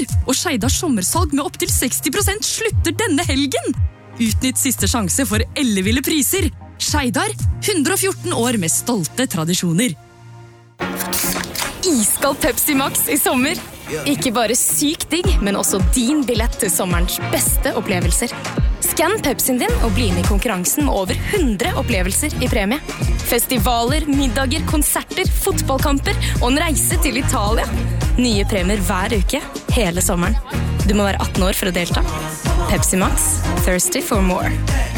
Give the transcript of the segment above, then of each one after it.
og Skeidars sommersalg med opp til 60% slutter denne helgen. Utnytt siste sjanse for elleville priser. Skeidar, 114 år med stolte tradisjoner. Iskald Pepsi Max i sommer. Ikke bare sykt digg, men også din billett til sommerens beste opplevelser. Skann Pepsien din og bli med i konkurransen med over 100 opplevelser i premie. Festivaler, middager, konserter, fotballkamper og en reise til Italia. Nye premier hver uke, hele sommeren. Du må være 18 år for å delta. Pepsi Max, thirsty for more.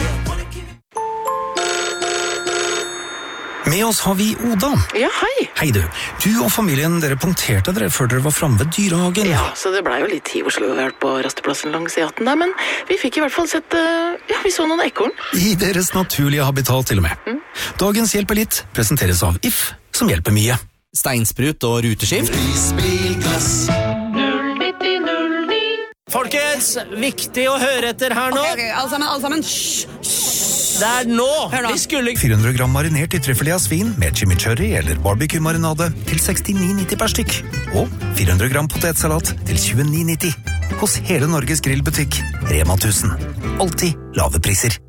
Med oss har vi Oda. Ja, hei. Hei du. Du og familien, dere punkterte dere før dere var fremme ved dyrehagen. Ja, så det ble jo litt tid i Oslo å være på rasteplassen langs E18 der, men vi fikk i hvert fall sett, vi så noen ekorn. I deres naturlige habitat til og med. Dagens Hjelper litt presenteres av If, som hjelper mye. Steinsprut og ruteskift. Bilglass. 09009. Folkens, viktig å høre etter her nå. Ok, alle sammen. Hysj. Det er nå. Vi skulle 400 gram marinert i trøffelé av svin med chimichurri eller barbecue-marinade til 69,90 per stykk. Og 400 gram potetsalat til 29,90. Hos hele Norges grillbutikk, Rema 1000. Alltid lave priser.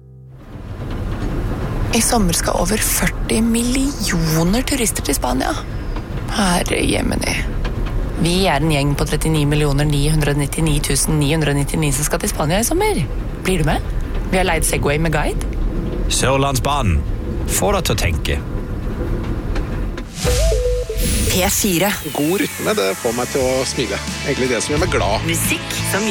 I sommer skal over 40 millioner turister til Spania. Herre jemini. Vi er en gjeng på 39.999.999 som skal til Spania i sommer. Blir du med? Vi har leid Segway med guide. Sørlandsbanen. Får deg til å tenke. P4. God rytme, det får meg til å smile. Egentlig det som gjør meg glad. Musikk som